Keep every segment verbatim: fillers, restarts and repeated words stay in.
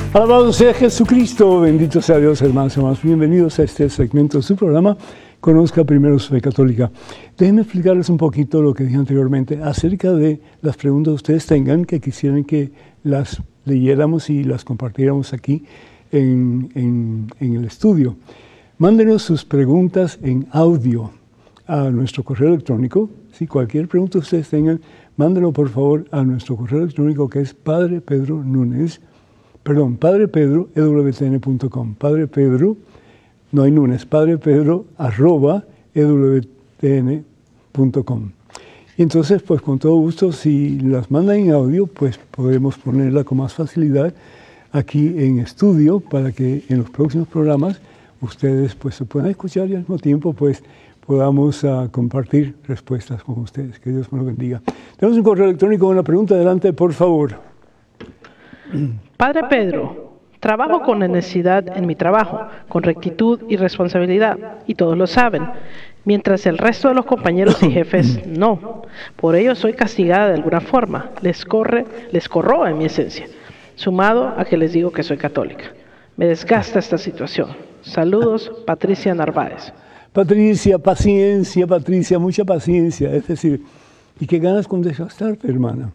Alabado sea Jesucristo, bendito sea Dios, hermanos y hermanas. Bienvenidos a este segmento de su programa, Conozca Primero su Fe Católica. Déjenme explicarles un poquito lo que dije anteriormente acerca de las preguntas que ustedes tengan que quisieran que las leyéramos y las compartiéramos aquí en, en, en el estudio. Mándenos sus preguntas en audio a nuestro correo electrónico. Si cualquier pregunta que ustedes tengan, mándenlo por favor a nuestro correo electrónico que es Padre Pedro Núñez, perdón, padrepedro e w t n punto com. Padre Pedro, no hay Núñez, Padre Pedro arroba e w t n punto com. Y entonces, pues con todo gusto, si las mandan en audio, pues podremos ponerla con más facilidad aquí en estudio para que en los próximos programas ustedes pues se puedan escuchar y al mismo tiempo pues podamos uh, compartir respuestas con ustedes. Que Dios me lo bendiga. Tenemos un correo electrónico con una pregunta. Adelante, por favor. Padre Pedro, trabajo con necesidad en mi trabajo, con rectitud y responsabilidad, y todos lo saben, mientras el resto de los compañeros y jefes no. Por ello soy castigada de alguna forma, les corre, les corroa en mi esencia, sumado a que les digo que soy católica. Me desgasta esta situación. Saludos, Patricia Narváez. Patricia, paciencia, Patricia, mucha paciencia. Es decir, ¿y qué ganas con desgastarte, hermana?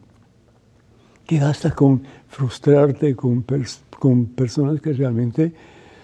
¿Qué gastas con frustrarte con, pers con personas que realmente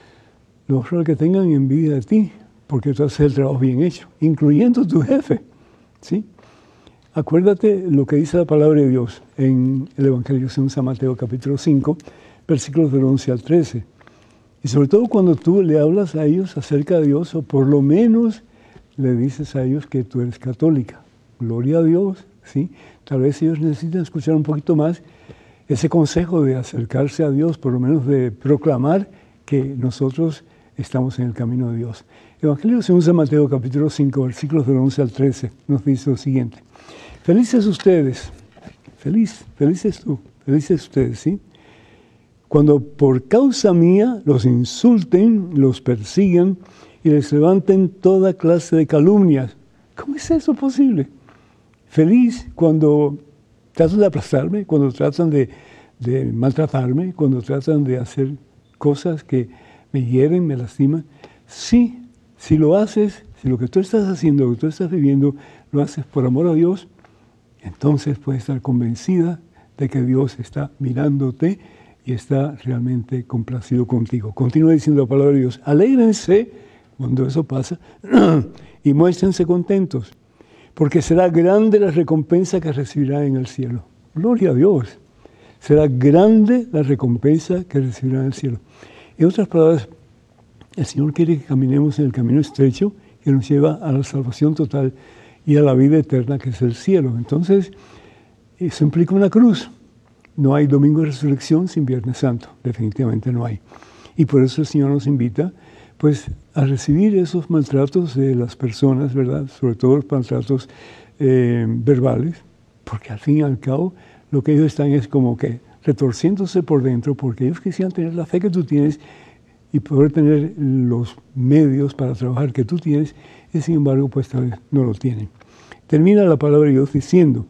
lo mejor que tengan envidia de ti? Porque tú haces el trabajo bien hecho, incluyendo tu jefe, ¿sí? Acuérdate lo que dice la palabra de Dios en el Evangelio según San Mateo, capítulo cinco, versículos del once al trece. Y sobre todo cuando tú le hablas a ellos acerca de Dios, o por lo menos le dices a ellos que tú eres católica. Gloria a Dios, ¿sí? Tal vez ellos necesitan escuchar un poquito más ese consejo de acercarse a Dios, por lo menos de proclamar que nosotros estamos en el camino de Dios. Evangelio según San Mateo, capítulo cinco, versículos del once al trece, nos dice lo siguiente. Felices ustedes, feliz, felices tú, felices ustedes, ¿sí? Cuando por causa mía los insulten, los persigan y les levanten toda clase de calumnias. ¿Cómo es eso posible? Feliz cuando tratan de aplastarme, cuando tratan de, de maltratarme, cuando tratan de hacer cosas que me hieren, me lastiman. Sí, si lo haces, si lo que tú estás haciendo, lo que tú estás viviendo, lo haces por amor a Dios, entonces puedes estar convencida de que Dios está mirándote y está realmente complacido contigo. Continúa diciendo la palabra de Dios. Alégrense cuando eso pasa y muéstrense contentos, porque será grande la recompensa que recibirán en el cielo. Gloria a Dios. Será grande la recompensa que recibirán en el cielo. En otras palabras, el Señor quiere que caminemos en el camino estrecho que nos lleva a la salvación total y a la vida eterna que es el cielo. Entonces, eso implica una cruz. No hay domingo de resurrección sin Viernes Santo, definitivamente no hay. Y por eso el Señor nos invita pues a recibir esos maltratos de las personas, ¿verdad? Sobre todo los maltratos eh, verbales, porque al fin y al cabo lo que ellos están es como que retorciéndose por dentro, porque ellos quisieran tener la fe que tú tienes y poder tener los medios para trabajar que tú tienes, y sin embargo pues tal vez no lo tienen. Termina la palabra de Dios diciendo,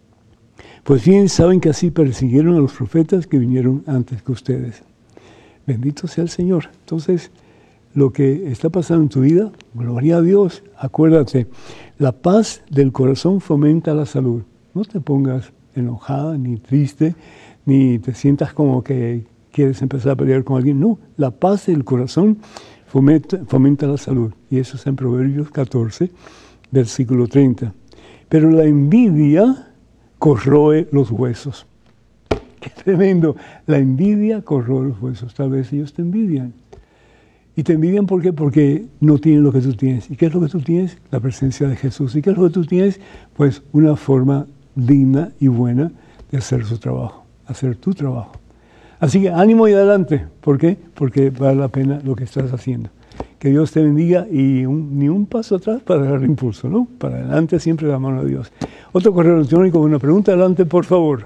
pues bien saben que así persiguieron a los profetas que vinieron antes que ustedes. Bendito sea el Señor. Entonces, lo que está pasando en tu vida, gloria a Dios. Acuérdate, la paz del corazón fomenta la salud. No te pongas enojada, ni triste, ni te sientas como que quieres empezar a pelear con alguien. No, la paz del corazón fomenta, fomenta la salud. Y eso está en Proverbios catorce, versículo treinta. Pero la envidia corroe los huesos. ¡Qué tremendo! La envidia corroe los huesos. Tal vez ellos te envidian. Y te envidian ¿por qué? Porque no tienen lo que tú tienes. ¿Y qué es lo que tú tienes? La presencia de Jesús. ¿Y qué es lo que tú tienes? Pues una forma digna y buena de hacer su trabajo, hacer tu trabajo. Así que ánimo y adelante. ¿Por qué? Porque vale la pena lo que estás haciendo. Que Dios te bendiga y un, ni un paso atrás para dar impulso, ¿no? Para adelante siempre la mano de Dios. Otro correo electrónico con una pregunta. Adelante, por favor.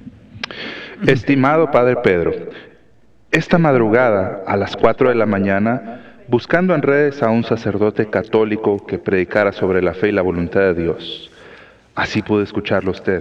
Estimado Padre Pedro, esta madrugada a las cuatro de la mañana, buscando en redes a un sacerdote católico que predicara sobre la fe y la voluntad de Dios, así pude escucharlo usted.